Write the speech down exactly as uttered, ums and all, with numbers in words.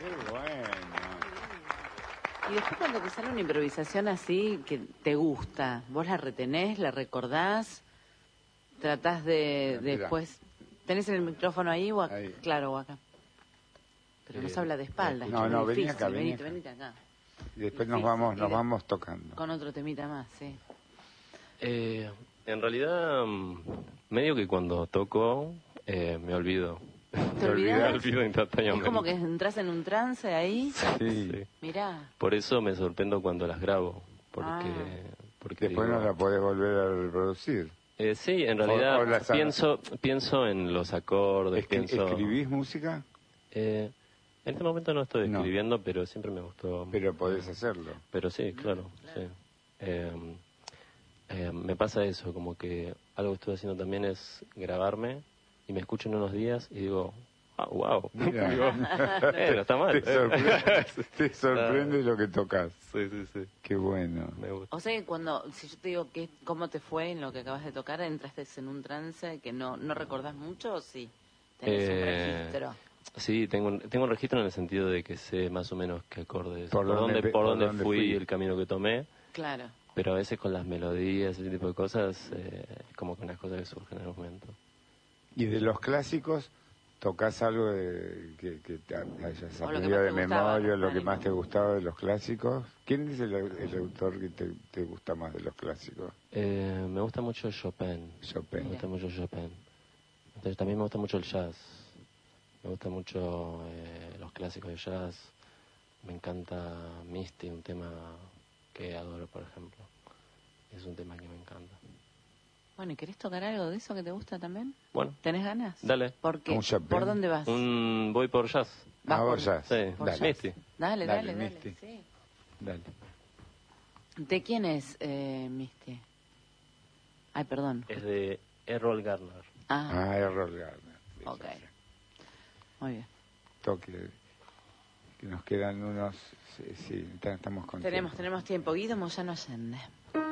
Qué bueno. Y después cuando te sale una improvisación así que te gusta, ¿vos la retenés, la recordás? ¿Tratás de Mira. después... ¿Tenés el micrófono ahí o acá? Ahí. Claro, o acá. Pero no se habla de espaldas. No, que no, es vení difícil. acá, vení Venite, acá. venite acá. Y después nos Difícil. vamos, Y nos de- vamos tocando. Con otro temita más, sí. Eh, en realidad, mm, medio que cuando toco, eh, me olvido. ¿Te Me olvidás? olvido Es instantáneamente. como que entras en un trance ahí. Sí. Sí. Mirá. Por eso me sorprendo cuando las grabo. Porque, Ah. porque Después digo- no la podés volver a reproducir. Eh, sí, en realidad O- o las- pienso pienso en los acordes, Escri- pienso... ¿Escribís música? Eh, en este momento no estoy No. escribiendo, pero siempre me gustó. Pero podés hacerlo. Pero sí, claro, sí. Eh, eh, me pasa eso, como que algo que estoy haciendo también es grabarme y me escucho en unos días y digo, ah, wow. Mira. Digo, eh, no está mal. Te sorprende, te sorprende lo que tocas. Sí, sí, sí. Qué bueno. Me gusta. O sea que cuando, si yo te digo que, cómo te fue en lo que acabas de tocar, entraste en un trance que no, no recordás mucho o sí? Tenés un Eh, registro. Sí, tengo un, tengo un registro en el sentido de que sé más o menos qué acordes, Por por, dónde dónde, pe- por por dónde dónde fui, fui. el camino que tomé, Claro. pero a veces con las melodías, ese tipo de cosas, eh, es como que unas cosas que surgen en el momento. Y de los clásicos, ¿tocás algo de, que, que te hayas O lo que aprendido más de te gustaba, memoria, lo que ánimo. más te gustaba de los clásicos? ¿Quién es el, el autor que te, te gusta más de los clásicos? Eh, me gusta mucho Chopin. Me Chopin. gusta mucho Chopin. Entonces también me gusta mucho el jazz. Me gusta mucho eh, los clásicos de jazz. Me encanta Misty, un tema que adoro, por ejemplo. Es un tema que me encanta. Bueno, ¿y querés tocar algo de eso que te gusta también? Bueno, ¿Tenés ganas? dale. ¿Por qué? Un Chopin. ¿Por dónde vas? Un, voy por jazz. Vas Ah, por- vos jazz. Sí, por Dale. jazz. Misty. Dale, Dale, dale, dale. Misty. Sí. Dale. ¿De quién es eh, Misty? Ay, perdón. Es de Errol Garner. Ah, Ah, Errol Garner. Sí, ok. sí, sí. muy bien. Toque. Que nos quedan unos... Sí, sí, estamos contentos. Tenemos, tenemos tiempo. Guido Moyano Allende.